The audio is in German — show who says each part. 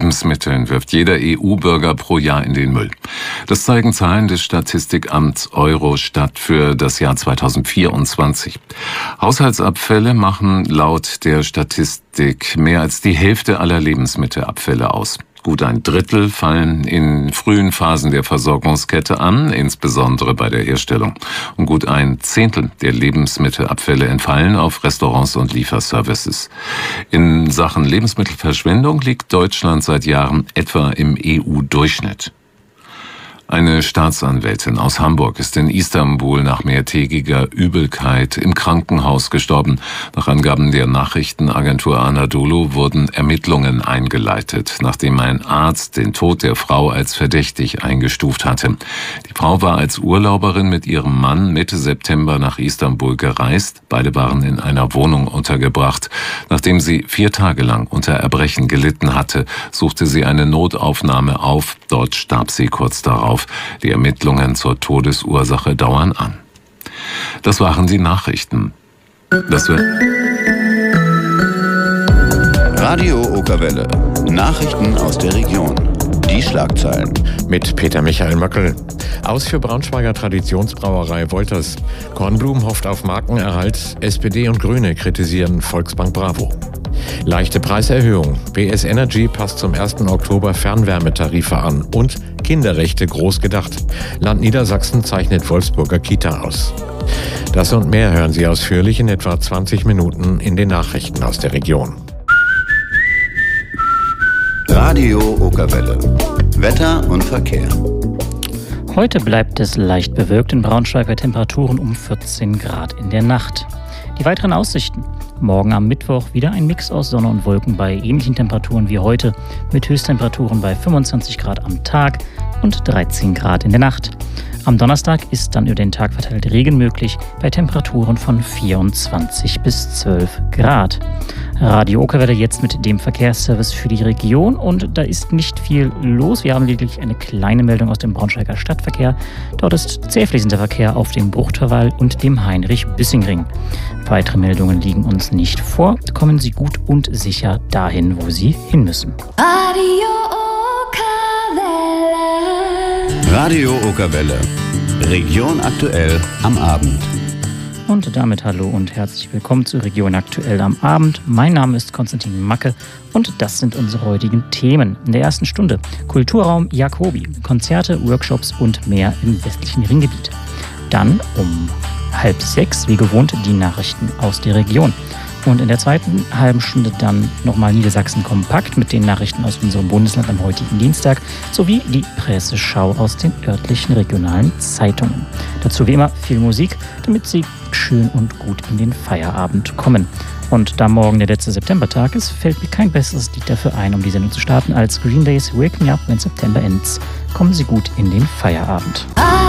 Speaker 1: Lebensmitteln wirft jeder EU-Bürger pro Jahr in den Müll. Das zeigen Zahlen des Statistikamts Eurostat für das Jahr 2024. Haushaltsabfälle machen laut der Statistik mehr als die Hälfte aller Lebensmittelabfälle aus. Gut ein Drittel fallen in frühen Phasen der Versorgungskette an, insbesondere bei der Herstellung. Und gut ein Zehntel der Lebensmittelabfälle entfallen auf Restaurants und Lieferservices. In Sachen Lebensmittelverschwendung liegt Deutschland seit Jahren etwa im EU-Durchschnitt. Eine Staatsanwältin aus Hamburg ist in Istanbul nach mehrtägiger Übelkeit im Krankenhaus gestorben. Nach Angaben der Nachrichtenagentur Anadolu wurden Ermittlungen eingeleitet, nachdem ein Arzt den Tod der Frau als verdächtig eingestuft hatte. Die Frau war als Urlauberin mit ihrem Mann Mitte September nach Istanbul gereist. Beide waren in einer Wohnung untergebracht. Nachdem sie 4 Tage lang unter Erbrechen gelitten hatte, suchte sie eine Notaufnahme auf. Dort starb sie kurz darauf. Die Ermittlungen zur Todesursache dauern an. Das waren die Nachrichten.
Speaker 2: Radio Okerwelle. Nachrichten aus der Region. Die Schlagzeilen.
Speaker 3: Mit Peter Michael Möckel. Aus für Braunschweiger Traditionsbrauerei Wolters. Kornblum hofft auf Markenerhalt. SPD und Grüne kritisieren Volksbank Bravo. Leichte Preiserhöhung. BS Energy passt zum 1. Oktober Fernwärmetarife an. Und Kinderrechte groß gedacht. Land Niedersachsen zeichnet Wolfsburger Kita aus. Das und mehr hören Sie ausführlich in etwa 20 Minuten in den Nachrichten aus der Region.
Speaker 2: Radio Okerwelle. Wetter und Verkehr.
Speaker 4: Heute bleibt es leicht bewölkt in Braunschweig bei Temperaturen um 14 Grad in der Nacht. Die weiteren Aussichten. Morgen am Mittwoch wieder ein Mix aus Sonne und Wolken bei ähnlichen Temperaturen wie heute, mit Höchsttemperaturen bei 25 Grad am Tag und 13 Grad in der Nacht. Am Donnerstag ist dann über den Tag verteilt Regen möglich bei Temperaturen von 24 bis 12 Grad. Radio Okerwelle jetzt mit dem Verkehrsservice für die Region und da ist nicht viel los. Wir haben lediglich eine kleine Meldung aus dem Braunschweiger Stadtverkehr. Dort ist zäh fließender Verkehr auf dem Bruchterwall und dem Heinrich-Büssing-Ring. Weitere Meldungen liegen uns nicht vor. Kommen Sie gut und sicher dahin, wo Sie hin müssen.
Speaker 2: Radio Okerwelle. Region aktuell am Abend.
Speaker 4: Und damit hallo und herzlich willkommen zu Region aktuell am Abend. Mein Name ist Konstantin Macke und das sind unsere heutigen Themen. In der ersten Stunde Kulturraum Jacobi, Konzerte, Workshops und mehr im westlichen Ringgebiet. Dann um 5:30, wie gewohnt, die Nachrichten aus der Region. Und in der zweiten halben Stunde dann nochmal Niedersachsen kompakt mit den Nachrichten aus unserem Bundesland am heutigen Dienstag sowie die Presseschau aus den örtlichen regionalen Zeitungen. Dazu wie immer viel Musik, damit Sie schön und gut in den Feierabend kommen. Und da morgen der letzte Septembertag ist, fällt mir kein besseres Lied dafür ein, um die Sendung zu starten, als Green Days Wake Me Up When September Ends. Kommen Sie gut in den Feierabend.